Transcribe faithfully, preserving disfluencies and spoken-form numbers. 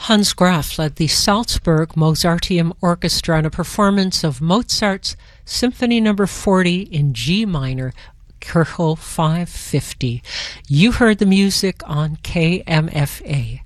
Hans Graf led the Salzburg Mozarteum Orchestra in a performance of Mozart's Symphony Number forty in G minor, Köchel five fifty. You heard the music on K M F A.